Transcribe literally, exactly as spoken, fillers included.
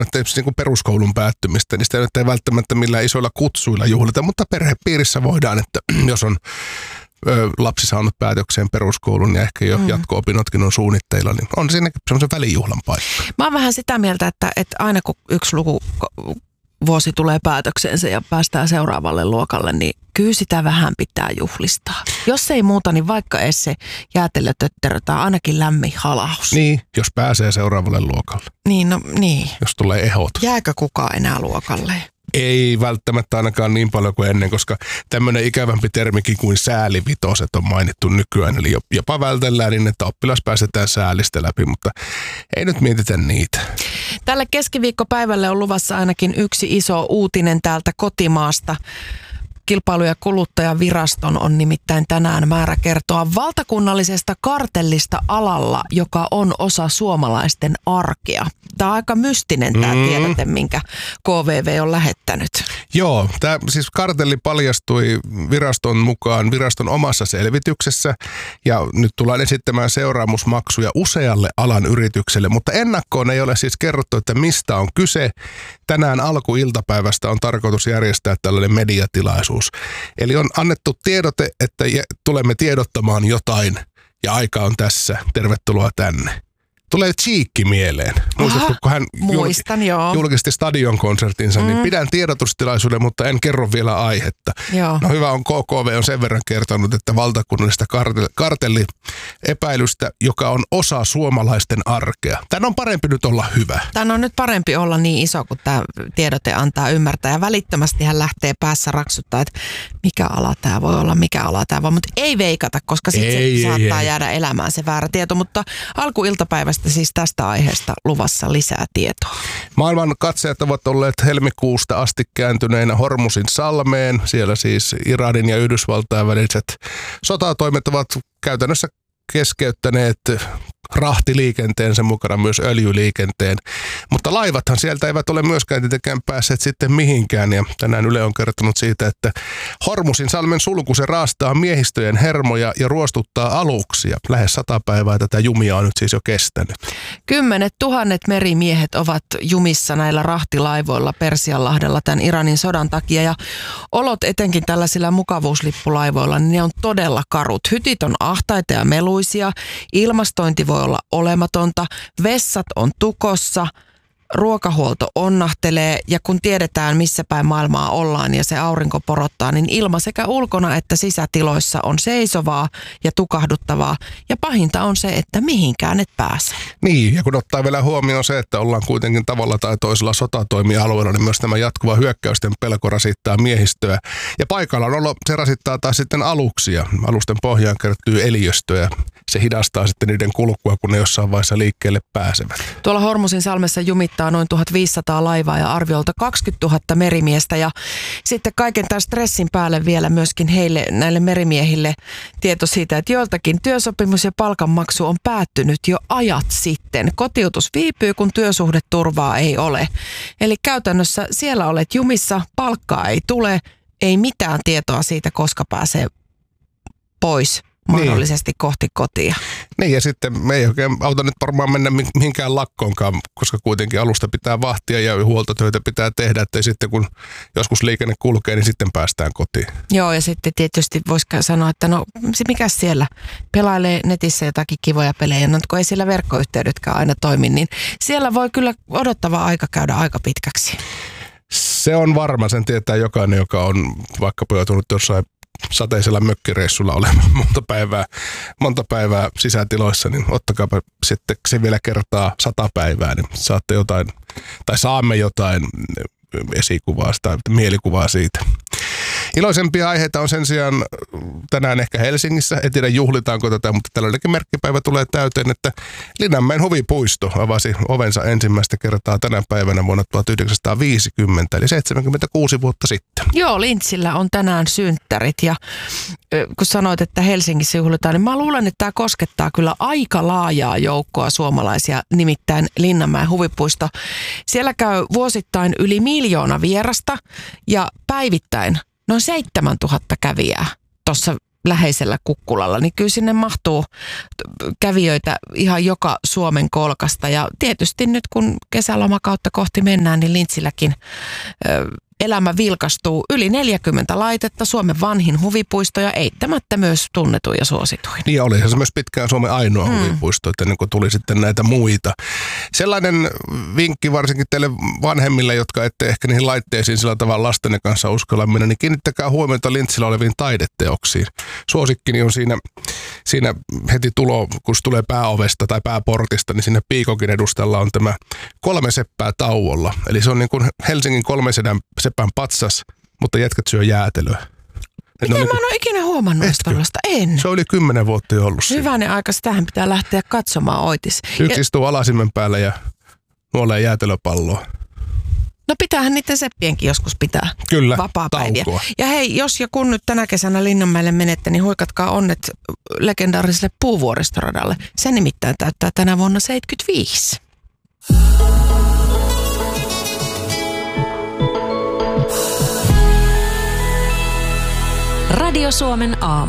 että niin kuin peruskoulun päättymistä, niin sitä nyt ei välttämättä millään isoilla kutsuilla juhlita, mutta perhepiirissä voidaan, että jos on ö, lapsi saanut päätökseen peruskoulun ja ehkä jo mm. jatko-opinnotkin on suunnitteilla, niin on siinä semmoisen välijuhlan paikka. Mä oon vähän sitä mieltä, että, että aina kun yksi luku vuosi tulee päätökseensä ja päästään seuraavalle luokalle, niin kyllä sitä vähän pitää juhlistaa. Jos ei muuta, niin vaikka edes se jäätelötötterö tai ainakin lämmin halaus. Niin, jos pääsee seuraavalle luokalle. Niin, no niin. Jos tulee ehot. Jääkö kukaan enää luokalle? Ei välttämättä ainakaan niin paljon kuin ennen, koska tämmöinen ikävämpi termikin kuin säälivitoset on mainittu nykyään. Eli jopa vältellään niin, että oppilas pääsetään säälistä läpi, mutta ei nyt mietitä niitä. Tälle keskiviikkopäivälle on luvassa ainakin yksi iso uutinen täältä kotimaasta. Kilpailu- ja kuluttajaviraston on nimittäin tänään määrä kertoa valtakunnallisesta kartellista alalla, joka on osa suomalaisten arkea. Tämä on aika mystinen tämä mm. tiedote, minkä K V V on lähettänyt. Joo, tämä siis kartelli paljastui viraston mukaan viraston omassa selvityksessä ja nyt tullaan esittämään seuraamusmaksuja usealle alan yritykselle, mutta ennakkoon ei ole siis kerrottu, että mistä on kyse. Tänään alkuiltapäivästä on tarkoitus järjestää tällainen mediatilaisuus. Eli on annettu tiedote, että tulemme tiedottamaan jotain ja aika on tässä. Tervetuloa tänne. Tulee Cheekki mieleen. Muistatko, kun hän Muistan, joo. julkisti stadionkonsertinsa, mm. niin pidän tiedotustilaisuuden, mutta en kerro vielä aihetta. Joo. No hyvä on, K K V on sen verran kertonut, että valtakunnallista kartelliepäilystä, joka on osa suomalaisten arkea. Tän on parempi nyt olla hyvä. Tän on nyt parempi olla niin iso, kun tämä tiedote antaa ymmärtää. Ja välittömästi hän lähtee päässä raksuttaa, että mikä ala tämä voi olla, mikä ala tämä voi. Mutta ei veikata, koska sitten se ei, saattaa ei. jäädä elämään se väärä tieto. Mutta alkuiltapäivästä siis tästä aiheesta luvassa lisää tietoa. Maailman katseet ovat olleet helmikuusta asti kääntyneinä Hormuzin salmeen. Siellä siis Iranin ja Yhdysvaltain väliset sotatoimet ovat käytännössä keskeyttäneet rahtiliikenteen, sen mukana myös öljyliikenteen. Mutta laivathan sieltä eivät ole myöskään tietenkään päässeet sitten mihinkään. Ja tänään Yle on kertonut siitä, että Hormuzin salmen sulku se raastaa miehistöjen hermoja ja ruostuttaa aluksia. Lähes sata päivää tätä jumia on nyt siis jo kestänyt. Kymmenet tuhannet merimiehet ovat jumissa näillä rahtilaivoilla Persianlahdella tämän Iranin sodan takia. Ja olot etenkin tällaisilla mukavuuslippulaivoilla, niin ne on todella karut. Hytit on ahtaita ja meluisia, ilmastointi voi olla olematonta, vessat on tukossa, ruokahuolto onnahtelee ja kun tiedetään missä päin maailmaa ollaan ja se aurinko porottaa, niin ilma sekä ulkona että sisätiloissa on seisovaa ja tukahduttavaa ja pahinta on se, että mihinkään et pääse. Niin, ja kun ottaa vielä huomioon se, että ollaan kuitenkin tavalla tai toisella sotatoimialueella, niin myös tämä jatkuva hyökkäysten pelko rasittaa miehistöä ja paikallaan se rasittaa taas sitten aluksia. Alusten pohjaan kertyy eliöstöä. Se hidastaa sitten niiden kulkua, kun ne jossain vaiheessa liikkeelle pääsevät. Tuolla Hormuzin salmessa jumittaa noin tuhatviisisataa laivaa ja arviolta kaksikymmentätuhatta merimiestä. Ja sitten kaiken tämän stressin päälle vielä myöskin heille, näille merimiehille tieto siitä, että joiltakin työsopimus ja palkanmaksu on päättynyt jo ajat sitten. Kotiutus viipyy, kun työsuhdeturvaa ei ole. Eli käytännössä siellä olet jumissa, palkkaa ei tule, ei mitään tietoa siitä, koska pääsee pois. Mahdollisesti niin. kohti kotia. Niin ja sitten me ei oikein auta nyt varmaan mennä mihinkään lakkoonkaan, koska kuitenkin alusta pitää vahtia ja huoltotöitä pitää tehdä, että sitten kun joskus liikenne kulkee, niin sitten päästään kotiin. Joo ja sitten tietysti voisi sanoa, että no mikäs siellä pelailee netissä jotakin kivoja pelejä, no kun ei siellä verkkoyhteydetkään aina toimi, niin siellä voi kyllä odottava aika käydä aika pitkäksi. Se on varma, sen tietää jokainen, joka on vaikkapa joutunut jossain sateisella mökkireissulla olemaan monta päivää, monta päivää sisätiloissa, niin ottakaapa sitten se vielä kertaa sata päivää, niin saatte jotain, tai saamme jotain esikuvaa tai mielikuvaa siitä. Iloisempia aiheita on sen sijaan tänään ehkä Helsingissä. En tiedä juhlitaanko tätä, mutta tällainenkin merkkipäivä tulee täyteen, että Linnanmäen huvipuisto avasi ovensa ensimmäistä kertaa tänä päivänä vuonna tuhatyhdeksänsataaviisikymmentä, eli seitsemänkymmentäkuusi vuotta sitten. Joo, Lintsillä on tänään synttärit ja kun sanoit, että Helsingissä juhlitaan, niin mä luulen, että tämä koskettaa kyllä aika laajaa joukkoa suomalaisia, nimittäin Linnanmäen huvipuisto. Siellä käy vuosittain yli miljoona vierasta ja päivittäin noin seitsemäntuhatta kävijää tuossa läheisellä Kukkulalla, niin kyllä sinne mahtuu kävijöitä ihan joka Suomen kolkasta. Ja tietysti nyt kun kesälomakautta kohti mennään, niin Lintsilläkin ö, elämä vilkastuu. Yli neljäkymmentä laitetta, Suomen vanhin huvipuisto ja eittämättä myös tunnetuin ja suosituin. Niin oli se myös pitkään Suomen ainoa mm. huvipuisto, että ennen kuin tuli sitten näitä muita. Sellainen vinkki varsinkin teille vanhemmille, jotka ette ehkä niihin laitteisiin sillä tavalla lastenne kanssa uskalla mennä, niin kiinnittäkää huomiota Lintsillä oleviin taideteoksiin. Suosikkini on siinä, siinä heti tulo, kun tulee pääovesta tai pääportista, niin sinne piikokin edustalla on tämä kolme seppää tauolla. Eli se on niin kuin Helsingin kolme seppän patsas, mutta jätkät syö jäätelöä. Miten mä en ole ikinä huomannut tällaista? En. Se oli kymmenen vuotta jo ollut siinä. Hyvänen aika, sitähän pitää lähteä katsomaan Oitis. Yksi ja... istuu alasimen päällä ja nuolee jäätelöpalloa. No pitäähän niiden seppienkin joskus pitää. Kyllä, vapaapäiviä. taukoa. Ja hei, jos ja kun nyt tänä kesänä Linnanmäelle menette, niin huikatkaa onnet legendaariselle Puuvuoristoradalle. Se nimittäin täyttää tänä vuonna seitsemänkymmentäviisi. Radio Suomen aamu.